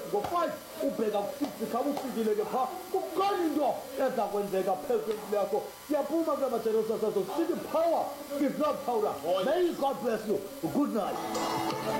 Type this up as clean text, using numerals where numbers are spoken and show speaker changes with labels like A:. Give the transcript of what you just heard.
A: ngo-5 ubheka ku-6 khabe ufikile-ke pha kuqala into eza kwenzeka phezu yakho. Siyaphuma kula majelo sasazo sithi power is not powder. May God bless you. Good night.